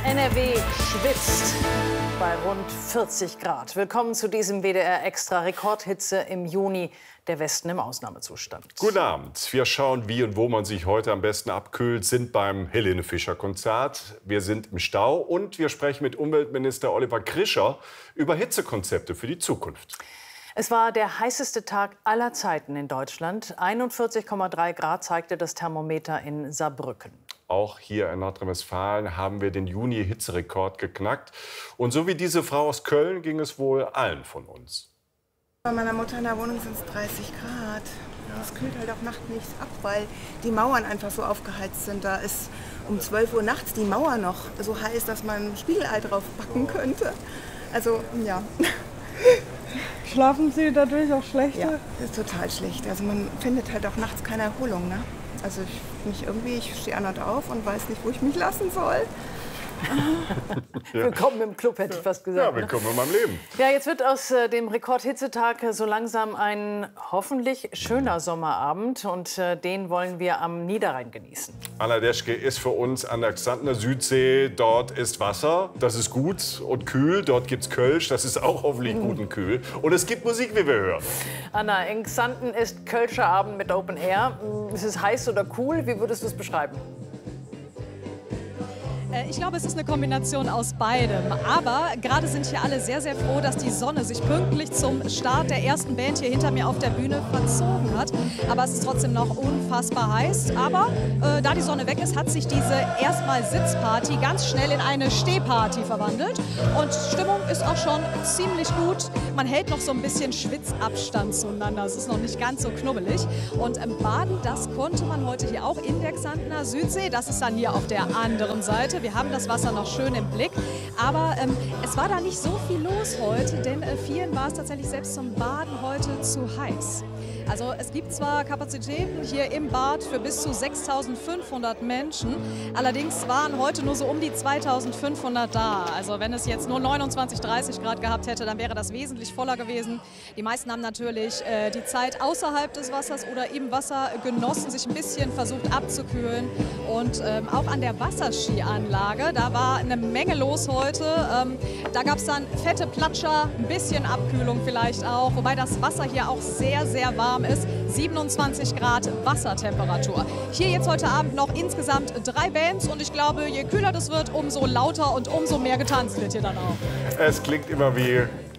NRW schwitzt bei rund 40 Grad. Willkommen zu diesem WDR-Extra-Rekordhitze im Juni. Der Westen im Ausnahmezustand. Guten Abend. Wir schauen, wie und wo man sich heute am besten abkühlt, sind beim Helene Fischer Konzert. Wir sind im Stau und wir sprechen mit Umweltminister Oliver Krischer über Hitzekonzepte für die Zukunft. Es war der heißeste Tag aller Zeiten in Deutschland. 41,3 Grad zeigte das Thermometer in Saarbrücken. Auch hier in Nordrhein-Westfalen haben wir den Juni-Hitzerekord geknackt. Und so wie diese Frau aus Köln ging es wohl allen von uns. Bei meiner Mutter in der Wohnung sind es 30 Grad. Das kühlt halt auch nachts nichts ab, weil die Mauern einfach so aufgeheizt sind. Da ist um 12 Uhr nachts die Mauer noch so heiß, dass man ein Spiegelei drauf backen könnte. Also, ja. Schlafen Sie dadurch auch schlechter? Ja, das ist total schlecht. Also man findet halt auch nachts keine Erholung, ne? Also ich stehe andauernd auf und weiß nicht, wo ich mich lassen soll. Ja. Willkommen im Club, hätte ich fast gesagt. Ja, willkommen in meinem Leben. Ja, jetzt wird aus dem Rekordhitzetag so langsam ein hoffentlich schöner Sommerabend. Und den wollen wir am Niederrhein genießen. Anna Deschke ist für uns an der Xantener Südsee. Dort ist Wasser, das ist gut und kühl. Dort gibt es Kölsch, das ist auch hoffentlich gut und kühl. Und es gibt Musik, wie wir hören. Anna, in Xanten ist Kölscher Abend mit Open Air. Ist es heiß oder cool? Wie würdest du es beschreiben? Ich glaube, es ist eine Kombination aus beidem. Aber gerade sind hier alle sehr, sehr froh, dass die Sonne sich pünktlich zum Start der ersten Band hier hinter mir auf der Bühne verzogen hat. Aber es ist trotzdem noch unfassbar heiß. Aber da die Sonne weg ist, hat sich diese erstmal Sitzparty ganz schnell in eine Stehparty verwandelt. Und Stimmung ist auch schon ziemlich gut. Man hält noch so ein bisschen Schwitzabstand zueinander. Es ist noch nicht ganz so knubbelig. Und baden, das konnte man heute hier auch in der Xantener Südsee. Das ist dann hier auf der anderen Seite. Wir haben das Wasser noch schön im Blick, aber es war da nicht so viel los heute, denn vielen war es tatsächlich selbst zum Baden heute zu heiß. Also es gibt zwar Kapazitäten hier im Bad für bis zu 6.500 Menschen, allerdings waren heute nur so um die 2.500 da. Also wenn es jetzt nur 29, 30 Grad gehabt hätte, dann wäre das wesentlich voller gewesen. Die meisten haben natürlich die Zeit außerhalb des Wassers oder im Wasser genossen, sich ein bisschen versucht abzukühlen. Und auch an der Wasserskianlage, da war eine Menge los heute. Da gab es dann fette Platscher, ein bisschen Abkühlung vielleicht auch, wobei das Wasser hier auch sehr, sehr warm ist. 27 Grad Wassertemperatur. Hier jetzt heute Abend noch insgesamt 3 Bands und ich glaube, je kühler das wird, umso lauter und umso mehr getanzt wird hier dann auch. Es klingt immer wie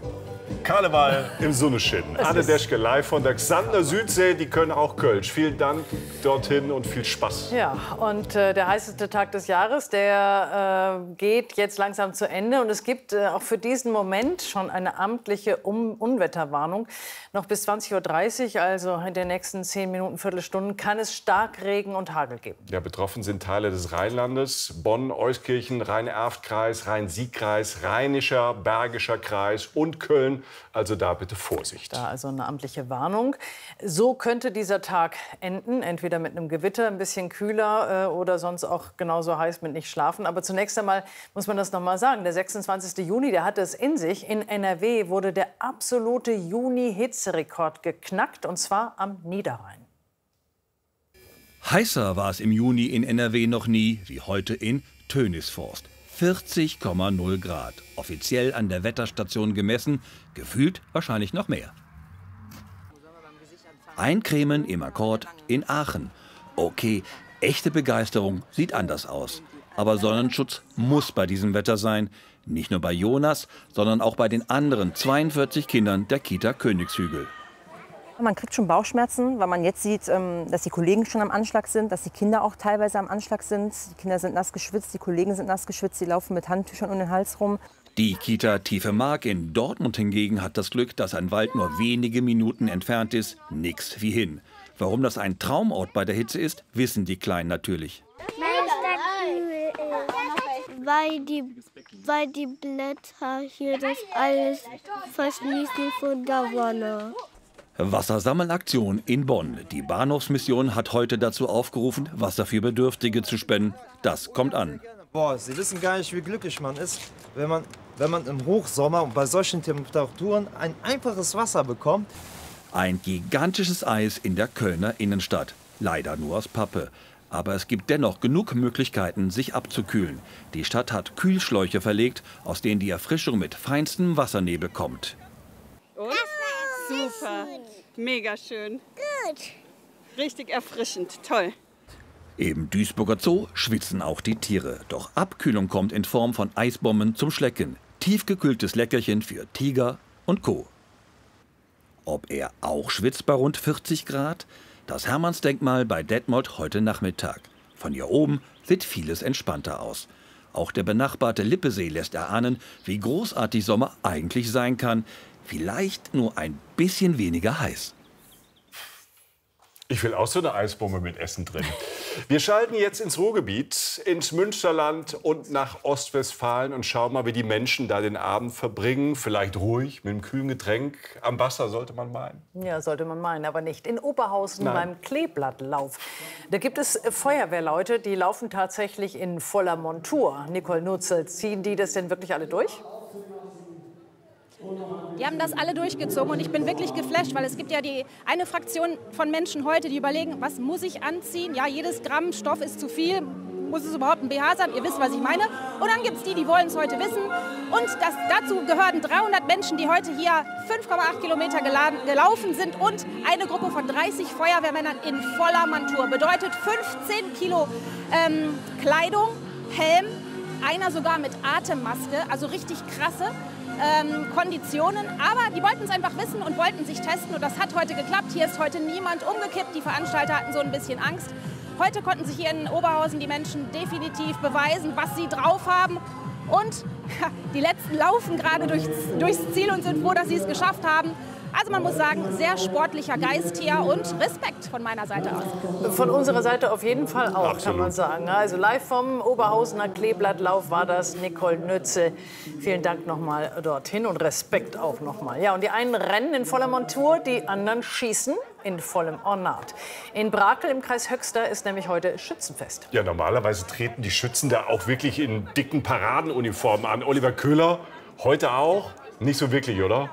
Karneval im Sonnenschein. Anne Deschke live von der Xantener Südsee, die können auch Kölsch. Vielen Dank dorthin und viel Spaß. Ja, und der heißeste Tag des Jahres, der geht jetzt langsam zu Ende. Und es gibt auch für diesen Moment schon eine amtliche Unwetterwarnung. Noch bis 20:30 Uhr, also in den nächsten 10 Minuten, Viertelstunden, kann es Starkregen und Hagel geben. Ja, betroffen sind Teile des Rheinlandes, Bonn, Euskirchen, Rhein-Erft-Kreis, Rhein-Sieg-Kreis, Rheinischer, Bergischer Kreis und Köln. Also da bitte Vorsicht. Da also eine amtliche Warnung. So könnte dieser Tag enden, entweder mit einem Gewitter, ein bisschen kühler oder sonst auch genauso heiß mit nicht schlafen. Aber zunächst einmal muss man das noch mal sagen. Der 26. Juni, der hatte es in sich. In NRW wurde der absolute Juni-Hitzerekord geknackt, und zwar am Niederrhein. Heißer war es im Juni in NRW noch nie, wie heute in Tönisforst. 40,0 Grad. Offiziell an der Wetterstation gemessen, gefühlt wahrscheinlich noch mehr. Eincremen im Akkord in Aachen. Okay, echte Begeisterung sieht anders aus. Aber Sonnenschutz muss bei diesem Wetter sein. Nicht nur bei Jonas, sondern auch bei den anderen 42 Kindern der Kita Königshügel. Man kriegt schon Bauchschmerzen, weil man jetzt sieht, dass die Kollegen schon am Anschlag sind, dass die Kinder auch teilweise am Anschlag sind. Die Kinder sind nass geschwitzt, die Kollegen sind nass geschwitzt, die laufen mit Handtüchern um den Hals rum. Die Kita Tiefe Mark in Dortmund hingegen hat das Glück, dass ein Wald nur wenige Minuten entfernt ist. Nix wie hin. Warum das ein Traumort bei der Hitze ist, wissen die Kleinen natürlich. Weil die Blätter hier das alles verschließen von der Wonne. Wassersammelaktion in Bonn. Die Bahnhofsmission hat heute dazu aufgerufen, Wasser für Bedürftige zu spenden. Das kommt an. Boah, Sie wissen gar nicht, wie glücklich man ist, wenn man im Hochsommer und bei solchen Temperaturen ein einfaches Wasser bekommt. Ein gigantisches Eis in der Kölner Innenstadt. Leider nur aus Pappe. Aber es gibt dennoch genug Möglichkeiten, sich abzukühlen. Die Stadt hat Kühlschläuche verlegt, aus denen die Erfrischung mit feinstem Wassernebel kommt. Und? Super, mega schön. Gut. Richtig erfrischend, toll. Im Duisburger Zoo schwitzen auch die Tiere. Doch Abkühlung kommt in Form von Eisbomben zum Schlecken. Tiefgekühltes Leckerchen für Tiger und Co. Ob er auch schwitzt bei rund 40 Grad? Das Hermannsdenkmal bei Detmold heute Nachmittag. Von hier oben sieht vieles entspannter aus. Auch der benachbarte Lippesee lässt erahnen, wie großartig Sommer eigentlich sein kann. Vielleicht nur ein bisschen weniger heiß. Ich will auch so eine Eisbombe mit Essen drin. Wir schalten jetzt ins Ruhrgebiet, ins Münsterland und nach Ostwestfalen und schauen mal, wie die Menschen da den Abend verbringen. Vielleicht ruhig, mit einem kühlen Getränk. Am Wasser sollte man meinen. Ja, sollte man meinen, aber nicht. In Oberhausen beim Kleeblattlauf. Da gibt es Feuerwehrleute, die laufen tatsächlich in voller Montur. Nicole Nutzel, ziehen die das denn wirklich alle durch? Die haben das alle durchgezogen und ich bin wirklich geflasht, weil es gibt ja die eine Fraktion von Menschen heute, die überlegen, was muss ich anziehen? Ja, jedes Gramm Stoff ist zu viel. Muss es überhaupt ein BH sein? Ihr wisst, was ich meine. Und dann gibt es die wollen es heute wissen. Und dazu gehören 300 Menschen, die heute hier 5,8 Kilometer gelaufen sind und eine Gruppe von 30 Feuerwehrmännern in voller Montur. Bedeutet 15 Kilo Kleidung, Helm, einer sogar mit Atemmaske, also richtig krasse Konditionen, aber die wollten es einfach wissen und wollten sich testen und das hat heute geklappt. Hier ist heute niemand umgekippt, die Veranstalter hatten so ein bisschen Angst. Heute konnten sich hier in Oberhausen die Menschen definitiv beweisen, was sie drauf haben und die Letzten laufen gerade durchs Ziel und sind froh, dass sie es geschafft haben. Also man muss sagen, sehr sportlicher Geist hier und Respekt von meiner Seite aus. Von unserer Seite auf jeden Fall auch, Absolut. Kann man sagen. Also live vom Oberhausener Kleeblattlauf war das Nicole Nütze. Vielen Dank nochmal dorthin und Respekt auch nochmal. Ja, und die einen rennen in voller Montur, die anderen schießen in vollem Ornat. In Brakel im Kreis Höxter ist nämlich heute Schützenfest. Ja, normalerweise treten die Schützen da auch wirklich in dicken Paradenuniformen an. Oliver Köhler, heute auch? Nicht so wirklich, oder?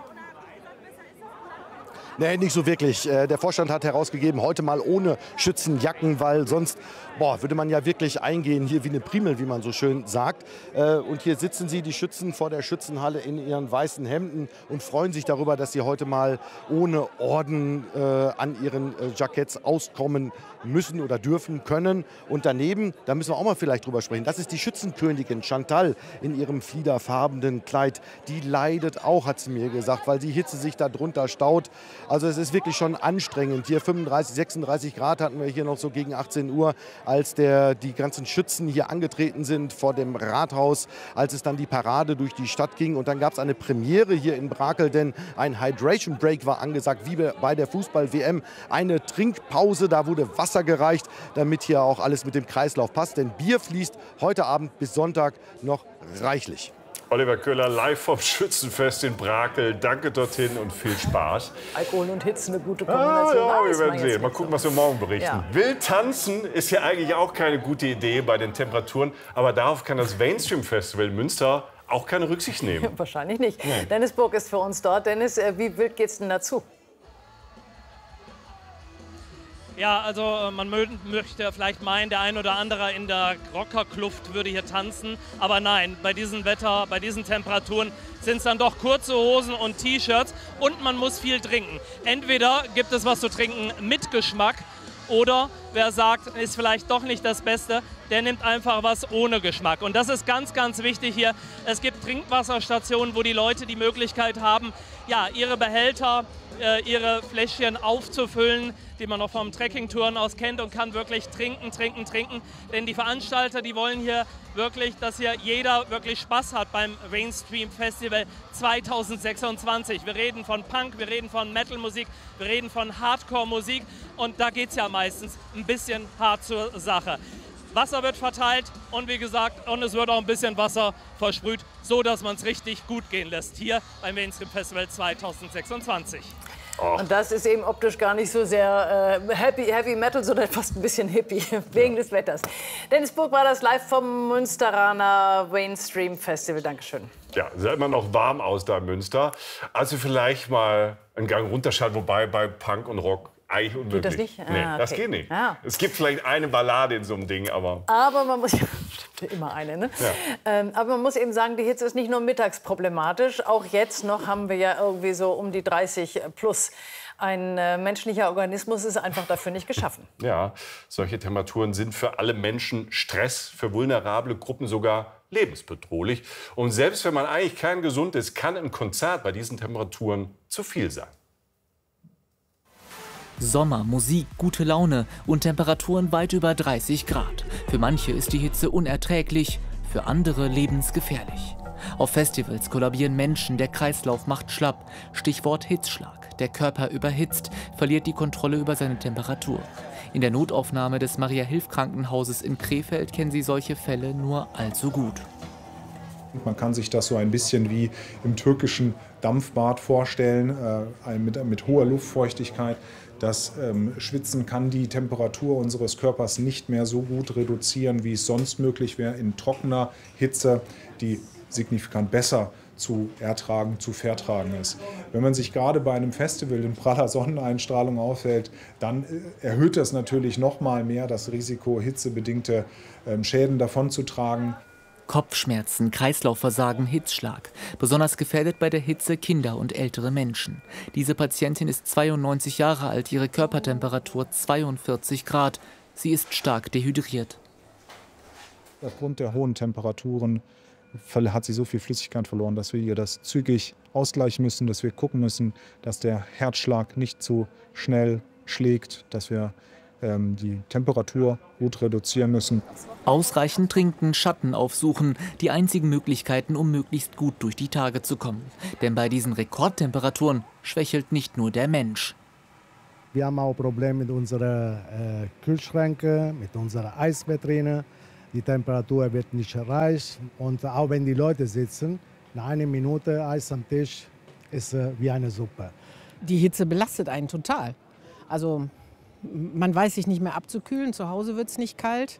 Nee, nicht so wirklich. Der Vorstand hat herausgegeben, heute mal ohne Schützenjacken, weil sonst würde man ja wirklich eingehen, hier wie eine Primel, wie man so schön sagt. Und hier sitzen sie, die Schützen, vor der Schützenhalle in ihren weißen Hemden und freuen sich darüber, dass sie heute mal ohne Orden an ihren Jacketts auskommen müssen oder dürfen können. Und daneben, da müssen wir auch mal vielleicht drüber sprechen, das ist die Schützenkönigin Chantal in ihrem fliederfarbenen Kleid. Die leidet auch, hat sie mir gesagt, weil die Hitze sich da drunter staut. Also es ist wirklich schon anstrengend. Hier 35, 36 Grad hatten wir hier noch so gegen 18 Uhr, als die ganzen Schützen hier angetreten sind vor dem Rathaus, als es dann die Parade durch die Stadt ging. Und dann gab es eine Premiere hier in Brakel, denn ein Hydration Break war angesagt, wie bei der Fußball-WM. Eine Trinkpause, da wurde Wasser gereicht, damit hier auch alles mit dem Kreislauf passt. Denn Bier fließt heute Abend bis Sonntag noch reichlich. Oliver Köhler live vom Schützenfest in Brakel. Danke dorthin und viel Spaß. Alkohol und Hitze, eine gute Kombination. Ja, wir werden sehen. Mal gucken, was wir morgen berichten. Ja. Wild tanzen ist ja eigentlich auch keine gute Idee bei den Temperaturen. Aber darauf kann das Mainstream Festival in Münster auch keine Rücksicht nehmen. Wahrscheinlich nicht. Nein. Dennis Burg ist für uns dort. Dennis, wie wild geht's denn dazu? Ja, also man möchte vielleicht meinen, der ein oder andere in der Rockerkluft würde hier tanzen. Aber nein, bei diesem Wetter, bei diesen Temperaturen sind es dann doch kurze Hosen und T-Shirts und man muss viel trinken. Entweder gibt es was zu trinken mit Geschmack oder wer sagt, ist vielleicht doch nicht das Beste, der nimmt einfach was ohne Geschmack. Und das ist ganz, ganz wichtig hier. Es gibt Trinkwasserstationen, wo die Leute die Möglichkeit haben, ja, ihre Behälter, ihre Fläschchen aufzufüllen, die man noch vom Trekkingtouren aus kennt und kann wirklich trinken, trinken, trinken. Denn die Veranstalter, die wollen hier wirklich, dass hier jeder wirklich Spaß hat beim Mainstream Festival 2026. Wir reden von Punk, wir reden von Metal-Musik, wir reden von Hardcore-Musik und da geht es ja meistens ein bisschen hart zur Sache. Wasser wird verteilt und wie gesagt, und es wird auch ein bisschen Wasser versprüht, so dass man es richtig gut gehen lässt hier beim Mainstream Festival 2026. Oh. Und das ist eben optisch gar nicht so sehr Heavy Metal, sondern fast ein bisschen Hippie, wegen des Wetters. Dennis Burg war das live vom Münsteraner Mainstream Festival. Dankeschön. Ja, sah immer noch warm aus da in Münster. Also vielleicht mal einen Gang runterschalten, wobei bei Punk und Rock eigentlich unmöglich. Geht das nicht? Nee, Ah, das okay. geht nicht. Ja. Es gibt vielleicht eine Ballade in so einem Ding, aber... Aber man muss, stimmt immer eine, ne? Ja. Aber man muss eben sagen, die Hitze ist nicht nur mittags problematisch. Auch jetzt noch haben wir ja irgendwie so um die 30 plus. Ein menschlicher Organismus ist einfach dafür nicht geschaffen. Ja, solche Temperaturen sind für alle Menschen Stress, für vulnerable Gruppen sogar lebensbedrohlich. Und selbst wenn man eigentlich kerngesund ist, kann ein Konzert bei diesen Temperaturen zu viel sein. Sommer, Musik, gute Laune und Temperaturen weit über 30 Grad. Für manche ist die Hitze unerträglich, für andere lebensgefährlich. Auf Festivals kollabieren Menschen, der Kreislauf macht schlapp. Stichwort Hitzschlag. Der Körper überhitzt, verliert die Kontrolle über seine Temperatur. In der Notaufnahme des Maria-Hilf-Krankenhauses in Krefeld kennen Sie solche Fälle nur allzu gut. Man kann sich das so ein bisschen wie im türkischen Dampfbad vorstellen, mit hoher Luftfeuchtigkeit. Das Schwitzen kann die Temperatur unseres Körpers nicht mehr so gut reduzieren, wie es sonst möglich wäre in trockener Hitze, die signifikant besser zu ertragen, zu vertragen ist. Wenn man sich gerade bei einem Festival in praller Sonneneinstrahlung aufhält, dann erhöht das natürlich noch mal mehr das Risiko, hitzebedingte Schäden davonzutragen. Kopfschmerzen, Kreislaufversagen, Hitzschlag. Besonders gefährdet bei der Hitze Kinder und ältere Menschen. Diese Patientin ist 92 Jahre alt, ihre Körpertemperatur 42 Grad. Sie ist stark dehydriert. Aufgrund der hohen Temperaturen hat sie so viel Flüssigkeit verloren, dass wir ihr das zügig ausgleichen müssen, dass wir gucken müssen, dass der Herzschlag nicht zu schnell schlägt, dass wir die Temperatur gut reduzieren müssen. Ausreichend trinken, Schatten aufsuchen, die einzigen Möglichkeiten, um möglichst gut durch die Tage zu kommen. Denn bei diesen Rekordtemperaturen schwächelt nicht nur der Mensch. Wir haben auch Probleme mit unseren Kühlschränken, mit unserer Eisvitrine. Die Temperatur wird nicht erreicht. Und auch wenn die Leute sitzen, nach einer Minute Eis am Tisch ist wie eine Suppe. Die Hitze belastet einen total. Also man weiß sich nicht mehr abzukühlen, zu Hause wird es nicht kalt.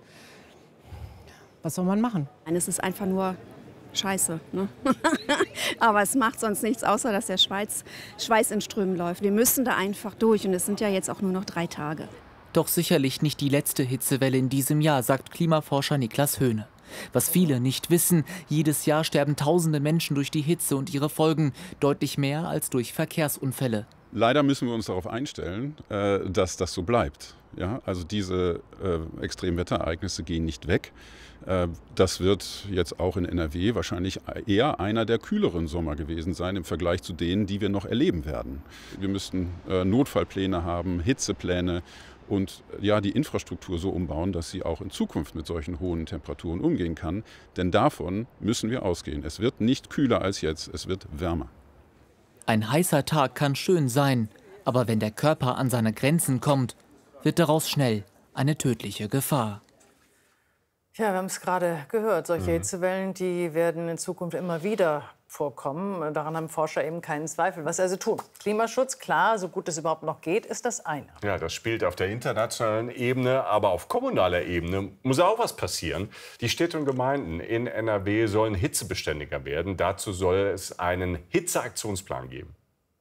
Was soll man machen? Es ist einfach nur Scheiße. Ne? Aber es macht sonst nichts, außer dass der Schweiß in Strömen läuft. Wir müssen da einfach durch und es sind ja jetzt auch nur noch 3 Tage. Doch sicherlich nicht die letzte Hitzewelle in diesem Jahr, sagt Klimaforscher Niklas Höhne. Was viele nicht wissen, jedes Jahr sterben tausende Menschen durch die Hitze und ihre Folgen, deutlich mehr als durch Verkehrsunfälle. Leider müssen wir uns darauf einstellen, dass das so bleibt. Ja, also diese Extremwetterereignisse gehen nicht weg. Das wird jetzt auch in NRW wahrscheinlich eher einer der kühleren Sommer gewesen sein im Vergleich zu denen, die wir noch erleben werden. Wir müssten Notfallpläne haben, Hitzepläne und ja, die Infrastruktur so umbauen, dass sie auch in Zukunft mit solchen hohen Temperaturen umgehen kann. Denn davon müssen wir ausgehen. Es wird nicht kühler als jetzt, es wird wärmer. Ein heißer Tag kann schön sein, aber wenn der Körper an seine Grenzen kommt, wird daraus schnell eine tödliche Gefahr. Ja, wir haben es gerade gehört. Solche Hitzewellen, die werden in Zukunft immer wieder vorkommen. Daran haben Forscher eben keinen Zweifel. Was also tun? Klimaschutz, klar, so gut es überhaupt noch geht, ist das eine. Ja, das spielt auf der internationalen Ebene, aber auf kommunaler Ebene muss auch was passieren. Die Städte und Gemeinden in NRW sollen hitzebeständiger werden. Dazu soll es einen Hitzeaktionsplan geben.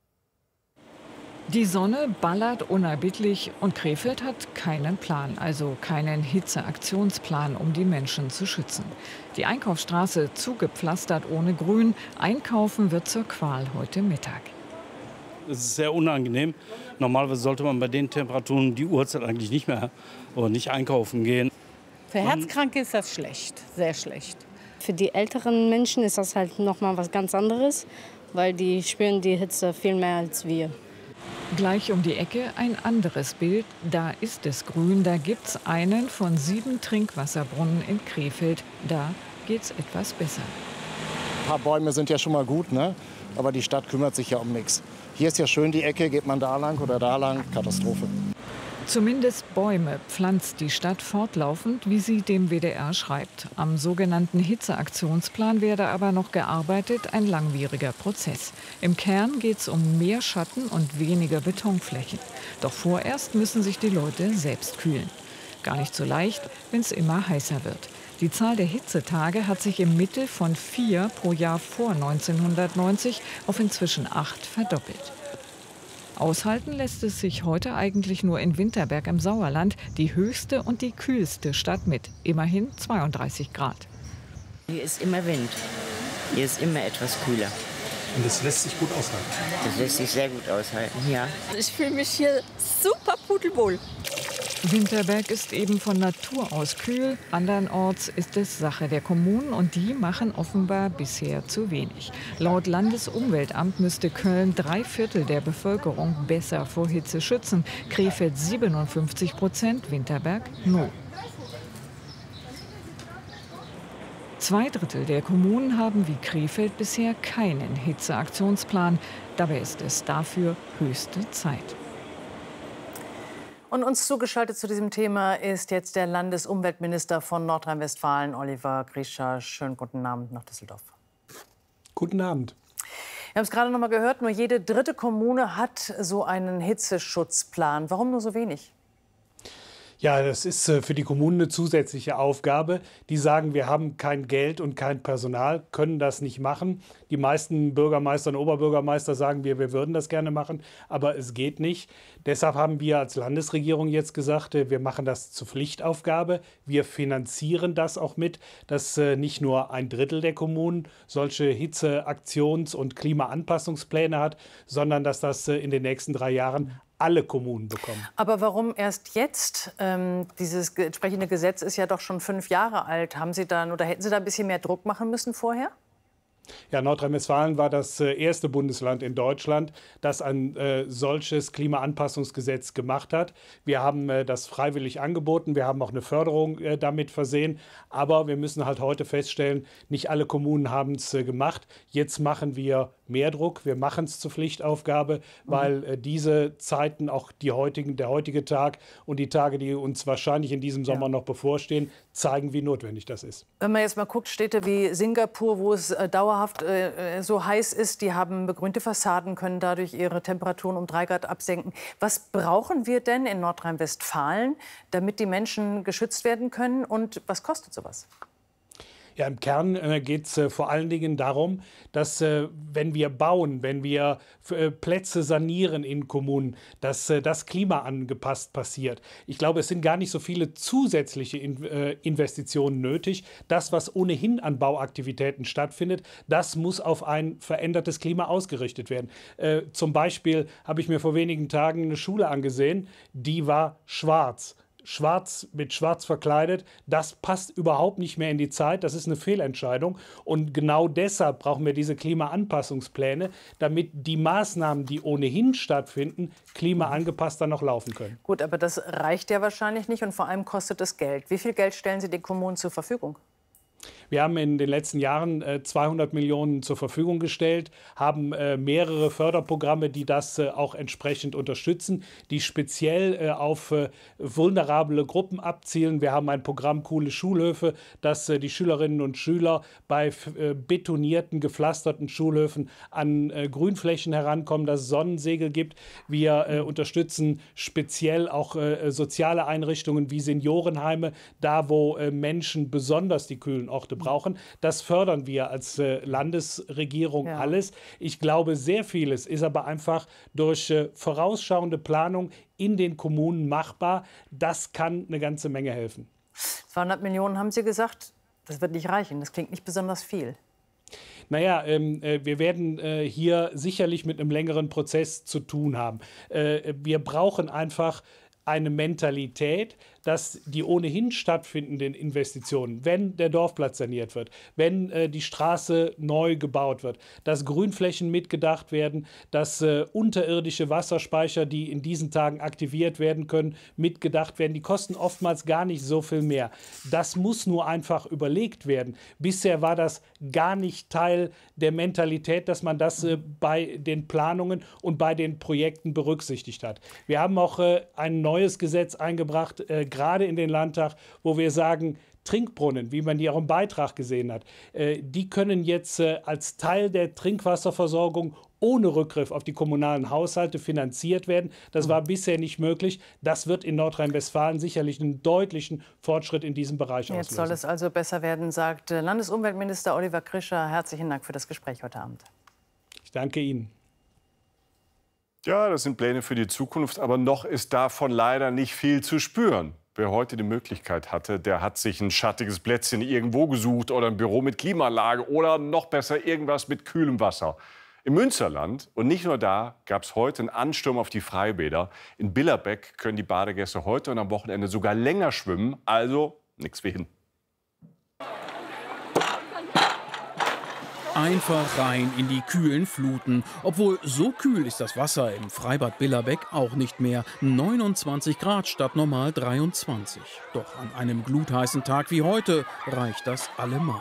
Die Sonne ballert unerbittlich und Krefeld hat keinen Plan, also keinen Hitzeaktionsplan, um die Menschen zu schützen. Die Einkaufsstraße zugepflastert ohne Grün. Einkaufen wird zur Qual heute Mittag. Es ist sehr unangenehm. Normalerweise sollte man bei den Temperaturen die Uhrzeit eigentlich nicht mehr oder nicht einkaufen gehen. Für Herzkranke ist das schlecht, sehr schlecht. Für die älteren Menschen ist das halt noch mal was ganz anderes, weil die spüren die Hitze viel mehr als wir. Gleich um die Ecke ein anderes Bild. Da ist es grün, da gibt's einen von 7 Trinkwasserbrunnen in Krefeld. Da geht's etwas besser. Ein paar Bäume sind ja schon mal gut, ne? Aber die Stadt kümmert sich ja um nichts. Hier ist ja schön die Ecke, geht man da lang oder da lang, Katastrophe. Zumindest Bäume pflanzt die Stadt fortlaufend, wie sie dem WDR schreibt. Am sogenannten Hitzeaktionsplan werde aber noch gearbeitet, ein langwieriger Prozess. Im Kern geht es um mehr Schatten und weniger Betonflächen. Doch vorerst müssen sich die Leute selbst kühlen. Gar nicht so leicht, wenn es immer heißer wird. Die Zahl der Hitzetage hat sich im Mittel von 4 pro Jahr vor 1990 auf inzwischen 8 verdoppelt. Aushalten lässt es sich heute eigentlich nur in Winterberg im Sauerland, die höchste und die kühlste Stadt mit immerhin 32 Grad. Hier ist immer Wind. Hier ist immer etwas kühler. Und das lässt sich gut aushalten? Das lässt sich sehr gut aushalten, ja. Ich fühle mich hier super pudelwohl. Winterberg ist eben von Natur aus kühl. Andernorts ist es Sache der Kommunen und die machen offenbar bisher zu wenig. Laut Landesumweltamt müsste Köln 3/4 der Bevölkerung besser vor Hitze schützen. Krefeld 57%, Winterberg 0. 2/3 der Kommunen haben wie Krefeld bisher keinen Hitzeaktionsplan. Dabei ist es dafür höchste Zeit. Und uns zugeschaltet zu diesem Thema ist jetzt der Landesumweltminister von Nordrhein-Westfalen, Oliver Grischer. Schönen guten Abend nach Düsseldorf. Guten Abend. Wir haben es gerade noch mal gehört, nur jede 3. Kommune hat so einen Hitzeschutzplan. Warum nur so wenig? Ja, das ist für die Kommunen eine zusätzliche Aufgabe. Die sagen, wir haben kein Geld und kein Personal, können das nicht machen. Die meisten Bürgermeister und Oberbürgermeister sagen, wir würden das gerne machen, aber es geht nicht. Deshalb haben wir als Landesregierung jetzt gesagt, wir machen das zur Pflichtaufgabe. Wir finanzieren das auch mit, dass nicht nur 1/3 der Kommunen solche Hitzeaktions- und Klimaanpassungspläne hat, sondern dass das in den nächsten 3 Jahren alle Kommunen bekommen. Aber warum erst jetzt? Dieses entsprechende Gesetz ist ja doch schon 5 Jahre alt. Haben Sie dann oder hätten Sie da ein bisschen mehr Druck machen müssen vorher? Ja, Nordrhein-Westfalen war das erste Bundesland in Deutschland, das ein solches Klimaanpassungsgesetz gemacht hat. Wir haben das freiwillig angeboten, wir haben auch eine Förderung damit versehen. Aber wir müssen halt heute feststellen, nicht alle Kommunen haben es gemacht. Jetzt machen wir mehr Druck, wir machen es zur Pflichtaufgabe, weil diese Zeiten, auch der heutige Tag und die Tage, die uns wahrscheinlich in diesem Sommer noch bevorstehen, zeigen, wie notwendig das ist. Wenn man jetzt mal guckt, Städte wie Singapur, wo es dauerhaft so heiß ist, die haben begrünte Fassaden, können dadurch ihre Temperaturen um 3 Grad absenken. Was brauchen wir denn in Nordrhein-Westfalen, damit die Menschen geschützt werden können? Und was kostet sowas? Ja, im Kern geht es vor allen Dingen darum, dass wenn wir bauen, wenn wir Plätze sanieren in Kommunen, dass das klimaangepasst passiert. Ich glaube, es sind gar nicht so viele zusätzliche Investitionen nötig. Das, was ohnehin an Bauaktivitäten stattfindet, das muss auf ein verändertes Klima ausgerichtet werden. Zum Beispiel habe ich mir vor wenigen Tagen eine Schule angesehen, die war schwarz. Mit schwarz verkleidet, das passt überhaupt nicht mehr in die Zeit, das ist eine Fehlentscheidung und genau deshalb brauchen wir diese Klimaanpassungspläne, damit die Maßnahmen, die ohnehin stattfinden, klimaangepasster noch laufen können. Gut, aber das reicht ja wahrscheinlich nicht und vor allem kostet es Geld. Wie viel Geld stellen Sie den Kommunen zur Verfügung? Wir haben in den letzten Jahren 200 Millionen zur Verfügung gestellt, haben mehrere Förderprogramme, die das auch entsprechend unterstützen, die speziell auf vulnerable Gruppen abzielen. Wir haben ein Programm Coole Schulhöfe, das die Schülerinnen und Schüler bei betonierten, gepflasterten Schulhöfen an Grünflächen herankommen, dass es Sonnensegel gibt. Wir unterstützen speziell auch soziale Einrichtungen wie Seniorenheime, da wo Menschen besonders die kühlen Orte brauchen. Das fördern wir als Landesregierung alles. Ich glaube, sehr vieles ist aber einfach durch vorausschauende Planung in den Kommunen machbar. Das kann eine ganze Menge helfen. 200 Millionen haben Sie gesagt, das wird nicht reichen. Das klingt nicht besonders viel. Naja, wir werden hier sicherlich mit einem längeren Prozess zu tun haben. Wir brauchen einfach eine Mentalität, dass die ohnehin stattfindenden Investitionen, wenn der Dorfplatz saniert wird, wenn die Straße neu gebaut wird, dass Grünflächen mitgedacht werden, dass unterirdische Wasserspeicher, die in diesen Tagen aktiviert werden können, mitgedacht werden. Die kosten oftmals gar nicht so viel mehr. Das muss nur einfach überlegt werden. Bisher war das gar nicht Teil der Mentalität, dass man das bei den Planungen und bei den Projekten berücksichtigt hat. Wir haben auch ein neues Gesetz eingebracht, gerade in den Landtag, wo wir sagen, Trinkbrunnen, wie man die auch im Beitrag gesehen hat, die können jetzt als Teil der Trinkwasserversorgung ohne Rückgriff auf die kommunalen Haushalte finanziert werden. Das war bisher nicht möglich. Das wird in Nordrhein-Westfalen sicherlich einen deutlichen Fortschritt in diesem Bereich auslösen. Jetzt soll es also besser werden, sagt Landesumweltminister Oliver Grischer. Herzlichen Dank für das Gespräch heute Abend. Ich danke Ihnen. Ja, das sind Pläne für die Zukunft, aber noch ist davon leider nicht viel zu spüren. Wer heute die Möglichkeit hatte, der hat sich ein schattiges Plätzchen irgendwo gesucht oder ein Büro mit Klimaanlage oder noch besser irgendwas mit kühlem Wasser. Im Münsterland und nicht nur da gab es heute einen Ansturm auf die Freibäder. In Billerbeck können die Badegäste heute und am Wochenende sogar länger schwimmen, also nichts wie hin. Einfach rein in die kühlen Fluten. Obwohl, so kühl ist das Wasser im Freibad Billerbeck auch nicht mehr. 29 Grad statt normal 23. Doch an einem glutheißen Tag wie heute reicht das allemal.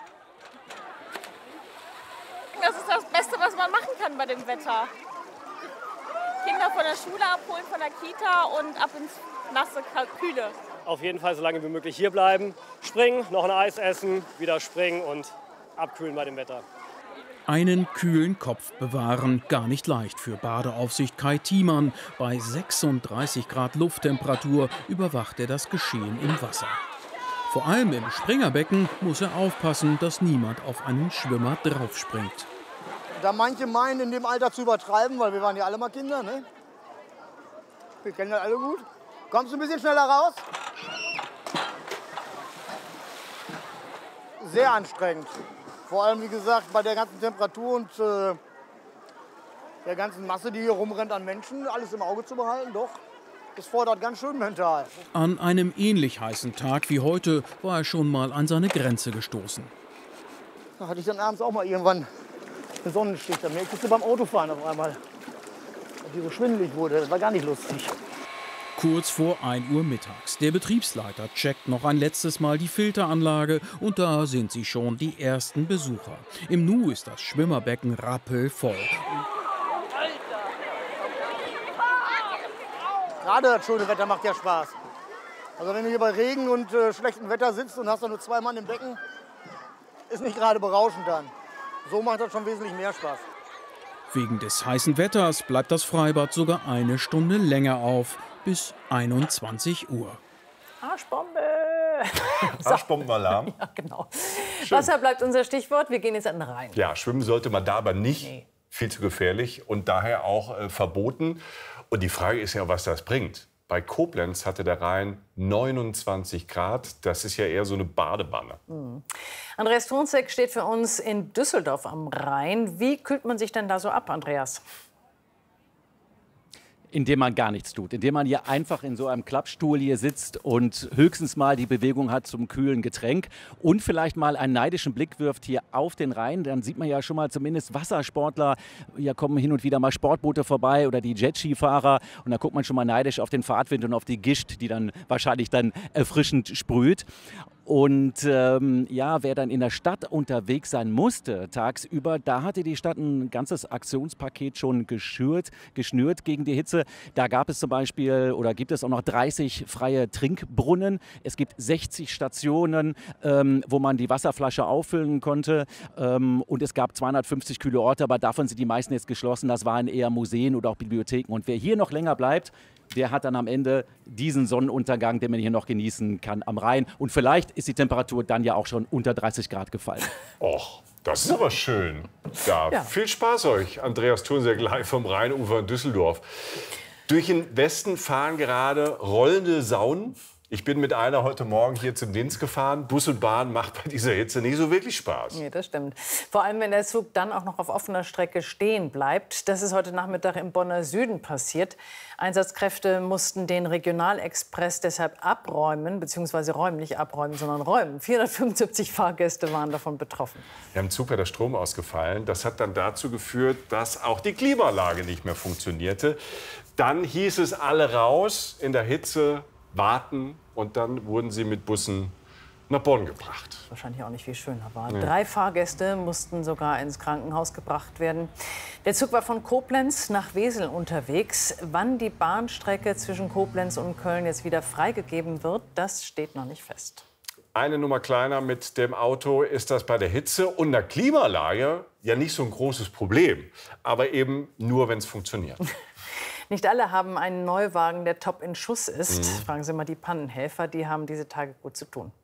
Das ist das Beste, was man machen kann bei dem Wetter. Kinder von der Schule abholen, von der Kita und ab ins nasse, kühle. Auf jeden Fall so lange wie möglich hier bleiben. Springen, noch ein Eis essen, wieder springen und abkühlen bei dem Wetter. Einen kühlen Kopf bewahren, gar nicht leicht für Badeaufsicht Kai Thiemann. Bei 36 Grad Lufttemperatur überwacht er das Geschehen im Wasser. Vor allem im Springerbecken muss er aufpassen, dass niemand auf einen Schwimmer draufspringt. Da manche meinen, in dem Alter zu übertreiben, weil wir waren ja alle mal Kinder, ne? Wir kennen das alle gut. Kommst du ein bisschen schneller raus? Sehr anstrengend. Vor allem, wie gesagt, bei der ganzen Temperatur und der ganzen Masse, die hier rumrennt an Menschen, alles im Auge zu behalten, doch, das fordert ganz schön mental. An einem ähnlich heißen Tag wie heute war er schon mal an seine Grenze gestoßen. Da hatte ich dann abends auch mal irgendwann einen Sonnenstich. Da merkte ich beim Autofahren auf einmal, dass die so schwindelig wurde. Das war gar nicht lustig. Kurz vor 1 Uhr mittags. Der Betriebsleiter checkt noch ein letztes Mal die Filteranlage und da sind sie schon die ersten Besucher. Im Nu ist das Schwimmerbecken rappelvoll. Gerade das schöne Wetter macht ja Spaß. Also wenn du hier bei Regen und schlechtem Wetter sitzt und hast dann nur 2 Mann im Becken, ist nicht gerade berauschend dann. So macht das schon wesentlich mehr Spaß. Wegen des heißen Wetters bleibt das Freibad sogar 1 Stunde länger auf, bis 21 Uhr. Arschbombe! Arschbombenalarm. Ja, genau. Wasser bleibt unser Stichwort. Wir gehen jetzt an den Rhein. Ja, schwimmen sollte man da aber nicht. Nee. Viel zu gefährlich und daher auch verboten. Und die Frage ist ja, was das bringt. Bei Koblenz hatte der Rhein 29 Grad. Das ist ja eher so eine Badewanne. Mhm. Andreas Thunzek steht für uns in Düsseldorf am Rhein. Wie kühlt man sich denn da so ab, Andreas? Indem man gar nichts tut, indem man hier einfach in so einem Klappstuhl hier sitzt und höchstens mal die Bewegung hat zum kühlen Getränk und vielleicht mal einen neidischen Blick wirft hier auf den Rhein. Dann sieht man ja schon mal zumindest Wassersportler, hier kommen hin und wieder mal Sportboote vorbei oder die Jetskifahrer und da guckt man schon mal neidisch auf den Fahrtwind und auf die Gischt, die dann wahrscheinlich dann erfrischend sprüht. Und ja, wer dann in der Stadt unterwegs sein musste tagsüber, da hatte die Stadt ein ganzes Aktionspaket schon geschnürt gegen die Hitze. Da gab es zum Beispiel oder gibt es auch noch 30 freie Trinkbrunnen. Es gibt 60 Stationen, wo man die Wasserflasche auffüllen konnte. Und es gab 250 kühle Orte, aber davon sind die meisten jetzt geschlossen. Das waren eher Museen oder auch Bibliotheken. Und wer hier noch länger bleibt, der hat dann am Ende diesen Sonnenuntergang, den man hier noch genießen kann am Rhein. Und vielleicht ist die Temperatur dann ja auch schon unter 30 Grad gefallen. Och, das ist aber schön. Ja, ja. Viel Spaß euch. Andreas Thunzek live vom Rheinufer in Düsseldorf. Durch den Westen fahren gerade rollende Saunen. Ich bin mit einer heute Morgen hier zum Dienst gefahren. Bus und Bahn macht bei dieser Hitze nicht so wirklich Spaß. Nee, das stimmt. Vor allem, wenn der Zug dann auch noch auf offener Strecke stehen bleibt. Das ist heute Nachmittag im Bonner Süden passiert. Einsatzkräfte mussten den Regionalexpress deshalb abräumen, beziehungsweise räumlich abräumen, sondern räumen. 475 Fahrgäste waren davon betroffen. Ja, im Zug war der Strom ausgefallen. Das hat dann dazu geführt, dass auch die Klimaanlage nicht mehr funktionierte. Dann hieß es alle raus in der Hitze, warten und dann wurden sie mit Bussen nach Bonn gebracht. Wahrscheinlich auch nicht viel schöner war. Nee. 3 Fahrgäste mussten sogar ins Krankenhaus gebracht werden. Der Zug war von Koblenz nach Wesel unterwegs. Wann die Bahnstrecke zwischen Koblenz und Köln jetzt wieder freigegeben wird, das steht noch nicht fest. Eine Nummer kleiner mit dem Auto ist das bei der Hitze und der Klimaanlage ja nicht so ein großes Problem. Aber eben nur, wenn es funktioniert. Nicht alle haben einen Neuwagen, der top in Schuss ist. Fragen Sie mal die Pannenhelfer, die haben diese Tage gut zu tun.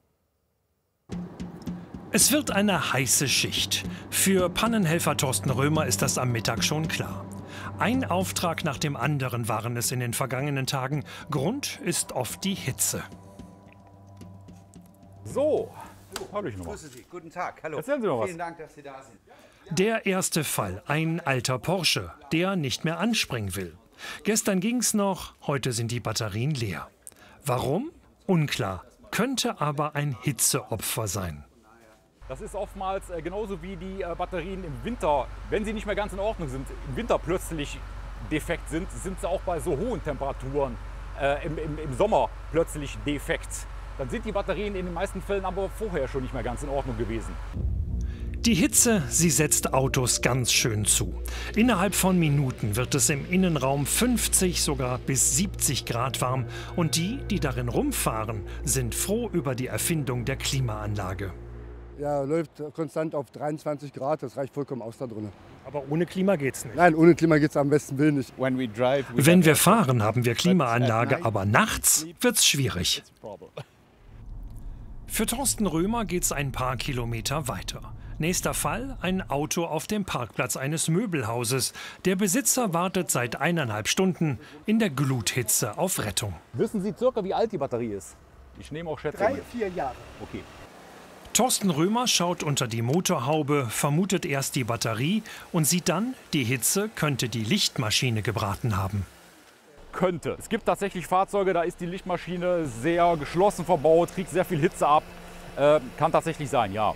Es wird eine heiße Schicht. Für Pannenhelfer Thorsten Römer ist das am Mittag schon klar. Ein Auftrag nach dem anderen waren es in den vergangenen Tagen. Grund ist oft die Hitze. So, hallo ich nochmal. Grüße Sie, guten Tag, hallo. Erzählen Sie noch was. Vielen Dank, dass Sie da sind. Der erste Fall, ein alter Porsche, der nicht mehr anspringen will. Gestern ging's noch, heute sind die Batterien leer. Warum? Unklar, könnte aber ein Hitzeopfer sein. Das ist oftmals genauso wie die Batterien im Winter, wenn sie nicht mehr ganz in Ordnung sind, im Winter plötzlich defekt sind, sind sie auch bei so hohen Temperaturen im Sommer plötzlich defekt. Dann sind die Batterien in den meisten Fällen aber vorher schon nicht mehr ganz in Ordnung gewesen. Die Hitze, sie setzt Autos ganz schön zu. Innerhalb von Minuten wird es im Innenraum 50, sogar bis 70 Grad warm. Und die darin rumfahren, sind froh über die Erfindung der Klimaanlage. Ja, läuft konstant auf 23 Grad, das reicht vollkommen aus da drin. Aber ohne Klima geht's nicht. Nein, ohne Klima geht's am besten Willen nicht. Wenn wir fahren, haben wir Klimaanlage, aber nachts wird's schwierig. Für Thorsten Römer geht's ein paar Kilometer weiter. Nächster Fall, ein Auto auf dem Parkplatz eines Möbelhauses. Der Besitzer wartet seit 1,5 Stunden in der Gluthitze auf Rettung. Wissen Sie circa, wie alt die Batterie ist? Ich nehme auch Schätzungen. 3-4 Jahre. Okay. Thorsten Römer schaut unter die Motorhaube, vermutet erst die Batterie und sieht dann, die Hitze könnte die Lichtmaschine gebraten haben. Könnte. Es gibt tatsächlich Fahrzeuge, da ist die Lichtmaschine sehr geschlossen verbaut, kriegt sehr viel Hitze ab. Kann tatsächlich sein, ja.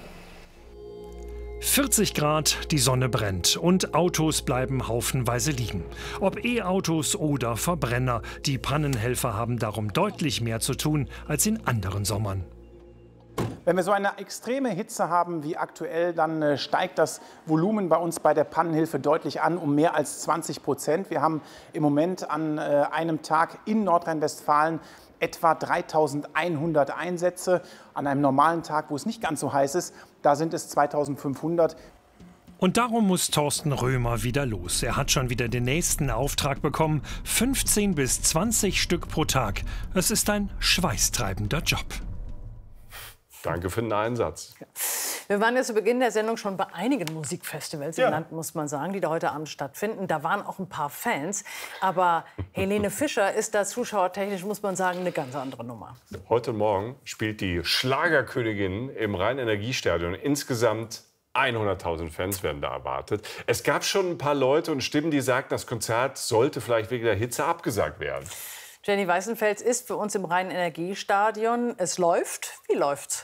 40 Grad, die Sonne brennt und Autos bleiben haufenweise liegen. Ob E-Autos oder Verbrenner, die Pannenhelfer haben darum deutlich mehr zu tun als in anderen Sommern. Wenn wir so eine extreme Hitze haben wie aktuell, dann steigt das Volumen bei uns bei der Pannenhilfe deutlich an, um mehr als 20%. Wir haben im Moment an einem Tag in Nordrhein-Westfalen etwa 3.100 Einsätze. An einem normalen Tag, wo es nicht ganz so heiß ist, da sind es 2.500. Und darum muss Thorsten Römer wieder los. Er hat schon wieder den nächsten Auftrag bekommen. 15 bis 20 Stück pro Tag. Es ist ein schweißtreibender Job. Danke für den Einsatz. Wir waren ja zu Beginn der Sendung schon bei einigen Musikfestivals im Land, muss man sagen, die da heute Abend stattfinden. Da waren auch ein paar Fans. Aber Helene Fischer ist da zuschauertechnisch, muss man sagen, eine ganz andere Nummer. Heute Morgen spielt die Schlagerkönigin im Rhein-Energiestadion. Insgesamt 100.000 Fans werden da erwartet. Es gab schon ein paar Leute und Stimmen, die sagten, das Konzert sollte vielleicht wegen der Hitze abgesagt werden. Jenny Weißenfels ist für uns im Rhein-Energiestadion. Es läuft. Wie läuft's?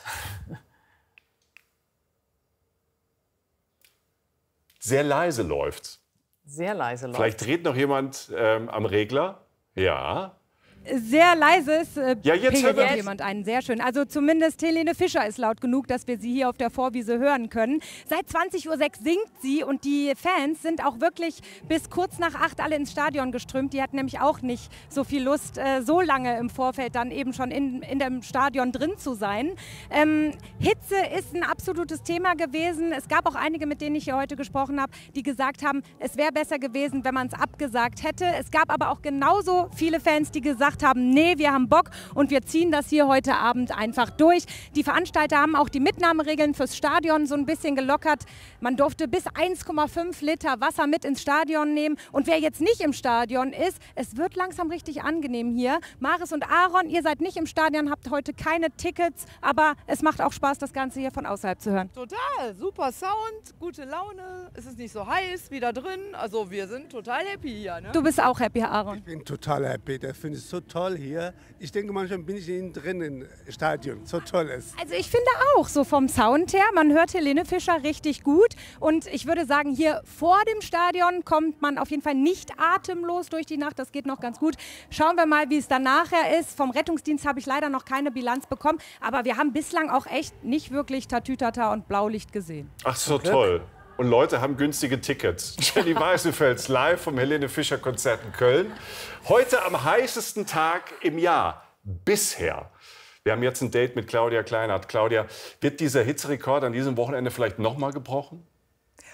Sehr leise läuft's. Sehr leise läuft's. Vielleicht dreht noch jemand am Regler. Ja. Sehr leises ja, jetzt pegelt jemand einen, sehr schön. Also zumindest Helene Fischer ist laut genug, dass wir sie hier auf der Vorwiese hören können. Seit 20.06 Uhr singt sie und die Fans sind auch wirklich bis kurz nach 8 alle ins Stadion geströmt. Die hatten nämlich auch nicht so viel Lust, so lange im Vorfeld dann eben schon in dem Stadion drin zu sein. Hitze ist ein absolutes Thema gewesen. Es gab auch einige, mit denen ich hier heute gesprochen habe, die gesagt haben, es wäre besser gewesen, wenn man es abgesagt hätte. Es gab aber auch genauso viele Fans, die gesagt haben, nee, wir haben Bock und wir ziehen das hier heute Abend einfach durch. Die Veranstalter haben auch die Mitnahmeregeln fürs Stadion so ein bisschen gelockert. Man durfte bis 1,5 Liter Wasser mit ins Stadion nehmen. Und wer jetzt nicht im Stadion ist, es wird langsam richtig angenehm hier. Maris und Aaron, ihr seid nicht im Stadion, habt heute keine Tickets, aber es macht auch Spaß, das Ganze hier von außerhalb zu hören. Total, super Sound, gute Laune, es ist nicht so heiß wie da drin. Also wir sind total happy hier. Ne? Du bist auch happy, Aaron. Ich bin total happy, das finde ich so toll hier. Ich denke, manchmal bin ich drin im Stadion, so toll ist. Also ich finde auch, so vom Sound her, man hört Helene Fischer richtig gut. Und ich würde sagen, hier vor dem Stadion kommt man auf jeden Fall nicht atemlos durch die Nacht. Das geht noch ganz gut. Schauen wir mal, wie es dann nachher ist. Vom Rettungsdienst habe ich leider noch keine Bilanz bekommen. Aber wir haben bislang auch echt nicht wirklich Tatütata und Blaulicht gesehen. Ach so, toll. Und Leute haben günstige Tickets. Jenny Weißenfels live vom Helene Fischer Konzert in Köln. Heute am heißesten Tag im Jahr bisher. Wir haben jetzt ein Date mit Claudia Kleinert. Claudia, wird dieser Hitzerekord an diesem Wochenende vielleicht noch mal gebrochen?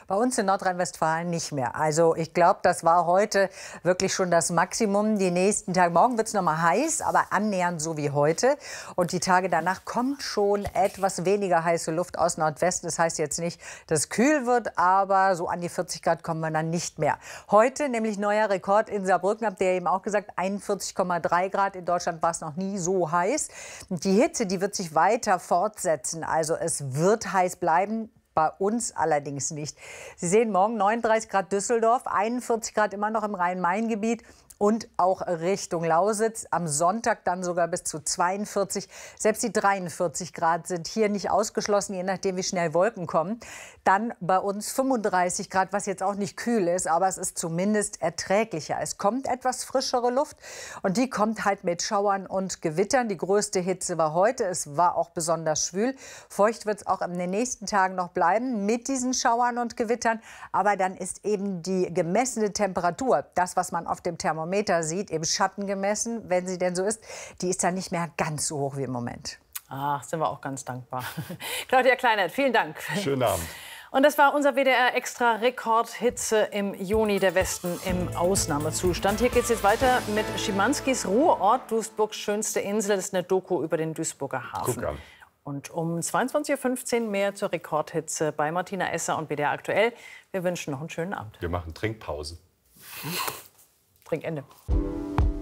Bei uns in Nordrhein-Westfalen nicht mehr. Also ich glaube, das war heute wirklich schon das Maximum. Die nächsten Tage, morgen wird es noch mal heiß, aber annähernd so wie heute. Und die Tage danach kommt schon etwas weniger heiße Luft aus Nordwesten. Das heißt jetzt nicht, dass es kühl wird, aber so an die 40 Grad kommen wir dann nicht mehr. Heute nämlich neuer Rekord in Saarbrücken, habt ihr eben auch gesagt, 41,3 Grad. In Deutschland war es noch nie so heiß. Und die Hitze, die wird sich weiter fortsetzen. Also es wird heiß bleiben. Bei uns allerdings nicht. Sie sehen morgen 39 Grad Düsseldorf, 41 Grad immer noch im Rhein-Main-Gebiet. Und auch Richtung Lausitz. Am Sonntag dann sogar bis zu 42. Selbst die 43 Grad sind hier nicht ausgeschlossen, je nachdem, wie schnell Wolken kommen. Dann bei uns 35 Grad, was jetzt auch nicht kühl ist, aber es ist zumindest erträglicher. Es kommt etwas frischere Luft und die kommt halt mit Schauern und Gewittern. Die größte Hitze war heute. Es war auch besonders schwül. Feucht wird es auch in den nächsten Tagen noch bleiben mit diesen Schauern und Gewittern. Aber dann ist eben die gemessene Temperatur, das, was man auf dem Thermometer sieht, im Schatten gemessen, wenn sie denn so ist, die ist dann nicht mehr ganz so hoch wie im Moment. Ach, sind wir auch ganz dankbar. Claudia Kleinert, vielen Dank. Schönen Abend. Und das war unser WDR-Extra-Rekordhitze im Juni, der Westen im Ausnahmezustand. Hier geht es jetzt weiter mit Schimanskis Ruheort, Duisburgs schönste Insel. Das ist eine Doku über den Duisburger Hafen. Guck an. Und um 22:15 Uhr mehr zur Rekordhitze bei Martina Esser und WDR aktuell. Wir wünschen noch einen schönen Abend. Wir machen Trinkpause. Trinkende.